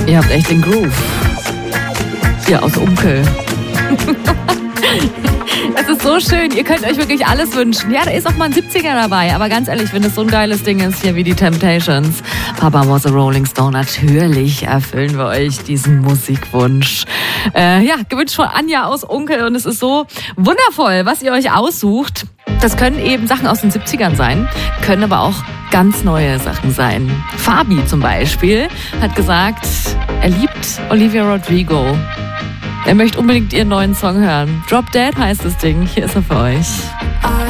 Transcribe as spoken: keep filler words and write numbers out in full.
Ihr habt echt den Groove. Ihr aus Unkel. Es ist so schön, ihr könnt euch wirklich alles wünschen. Ja, da ist auch mal ein siebziger dabei, aber ganz ehrlich, wenn das so ein geiles Ding ist, hier wie die Temptations, Papa was a Rolling Stone, natürlich erfüllen wir euch diesen Musikwunsch. Äh, ja, gewünscht von Anja aus Unkel und es ist so wundervoll, was ihr euch aussucht. Das können eben Sachen aus den siebzigern sein, können aber auch ganz neue Sachen sein. Fabi zum Beispiel hat gesagt, er liebt Olivia Rodrigo. Er möchte unbedingt ihren neuen Song hören. Drop Dead heißt das Ding. Hier ist er für euch.